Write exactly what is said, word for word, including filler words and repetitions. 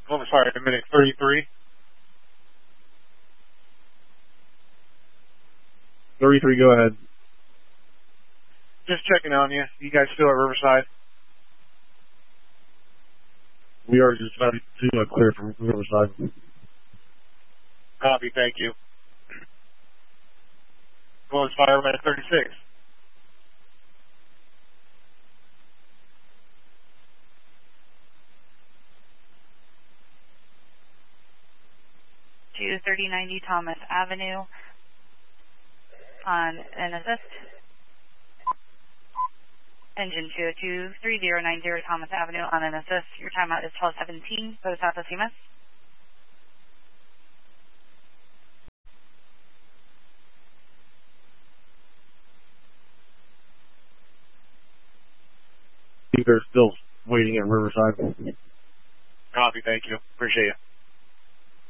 Columbus Fire, minute thirty-three. thirty-three, go ahead. Just checking on you. You guys still at Riverside? We are just about to uh, clear from Riverside. Copy, thank you. Columbus Fire, minute thirty-six. To thirty ninety Thomas Avenue on an assist. Engine two oh two, three zero nine zero Thomas Avenue on an assist. Your timeout is twelve seventeen. Go to Southwest C M S. They're still waiting at Riverside. Copy, thank you. Appreciate you.